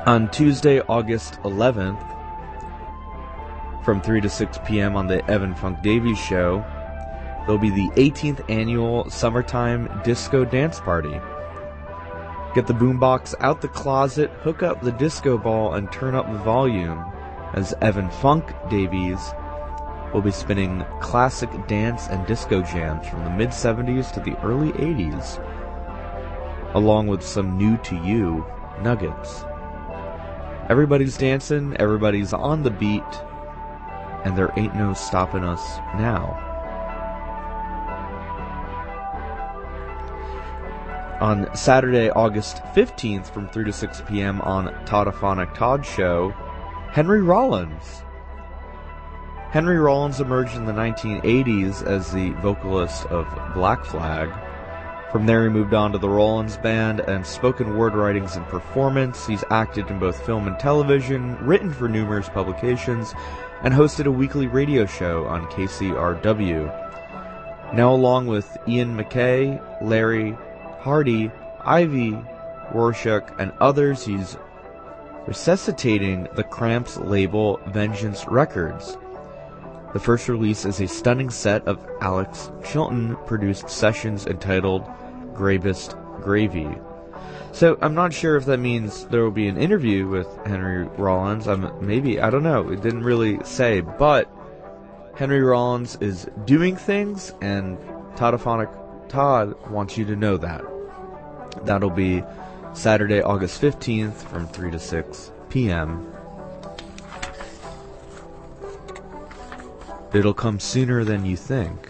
On Tuesday, August 11th, from 3 to 6 p.m. on the Evan Funk Davies Show, there'll be the 18th annual Summertime Disco Dance Party. Get the boombox out the closet, hook up the disco ball, and turn up the volume, as Evan Funk Davies will be spinning classic dance and disco jams from the mid-70s to the early 80s, along with some new-to-you nuggets. Everybody's dancing, everybody's on the beat, and there ain't no stopping us now. On Saturday, August 15th, from 3 to 6 p.m. on Toddophonic Todd Show, Henry Rollins. Henry Rollins emerged in the 1980s as the vocalist of Black Flag. From there he moved on to the Rollins Band and spoken word writings and performance. He's acted in both film and television, written for numerous publications, and hosted a weekly radio show on KCRW. Now along with Ian MacKaye, Larry Hardy, Ivy Rorschach, and others, he's resuscitating the Cramps label Vengeance Records. The first release is a stunning set of Alex Chilton-produced sessions entitled Gravest Gravy. So I'm not sure if that means there will be an interview with Henry Rollins. Maybe, I don't know. It didn't really say, but Henry Rollins is doing things, and Toddophonic Todd wants you to know that. That'll be Saturday, August 15th from 3 to 6 p.m. It'll come sooner than you think.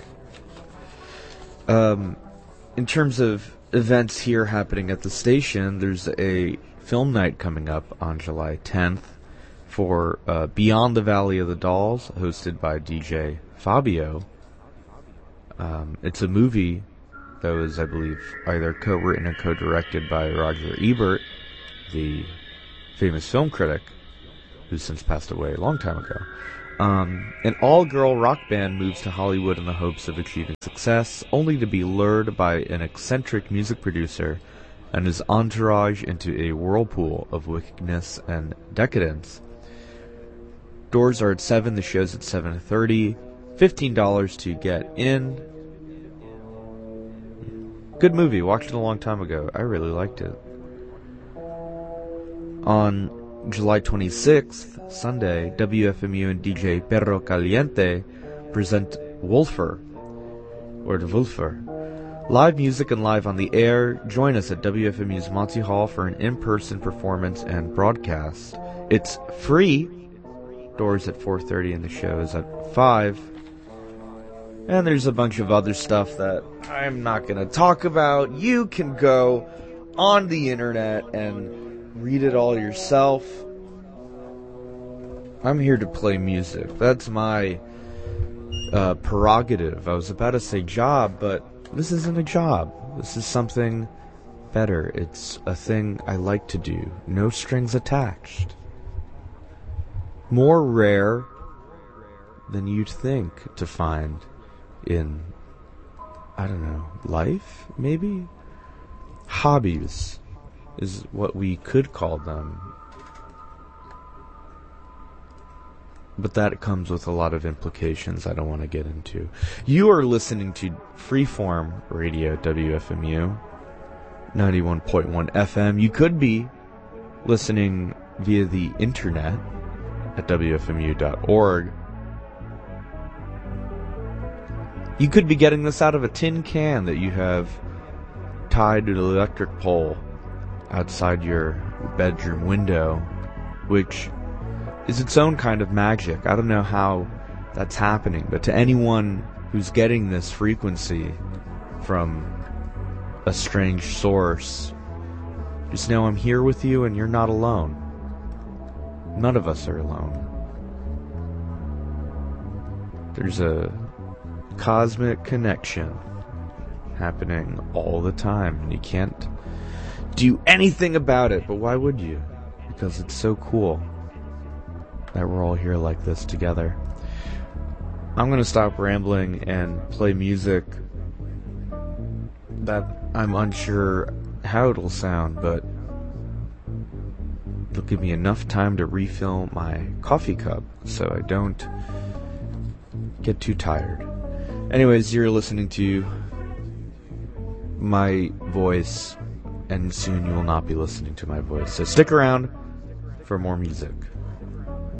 In terms of events here happening at the station, there's a film night coming up on July 10th for Beyond the Valley of the Dolls, hosted by DJ Fabio. It's a movie that was, I believe, either co-written and co-directed by Roger Ebert, the famous film critic, who's since passed away a long time ago. An all-girl rock band moves to Hollywood in the hopes of achieving success, only to be lured by an eccentric music producer and his entourage into a whirlpool of wickedness and decadence. Doors are at 7, the show's at 7:30, $15 to get in. Good movie, watched it a long time ago. I really liked it. On July 26th, Sunday, WFMU and DJ Perro Caliente present Wolfer, or the Wolfer. Live music and live on the air. Join us at WFMU's Monty Hall for an in-person performance and broadcast. It's free. Doors at 4:30 and the show is at 5. And there's a bunch of other stuff that I'm not going to talk about. You can go on the internet and read it all yourself. I'm here to play music. That's my prerogative. I was about to say job, but this isn't a job. This is something better. It's a thing I like to do. No strings attached. More rare than you'd think to find in, I don't know, life, maybe? Hobbies is what we could call them. But that comes with a lot of implications I don't want to get into. You are listening to Freeform Radio, WFMU, 91.1 FM. You could be listening via the internet at WFMU.org. You could be getting this out of a tin can that you have tied to the electric pole outside your bedroom window, which is its own kind of magic. I don't know how that's happening, but to anyone who's getting this frequency from a strange source, just know I'm here with you and you're not alone. None of us are alone. There's a cosmic connection happening all the time, and you can't do anything about it. But why would you? Because it's so cool that we're all here like this together. I'm going to stop rambling and play music that I'm unsure how it'll sound, but it'll give me enough time to refill my coffee cup so I don't get too tired. Anyways, you're listening to my voice, and soon you will not be listening to my voice. So stick around for more music.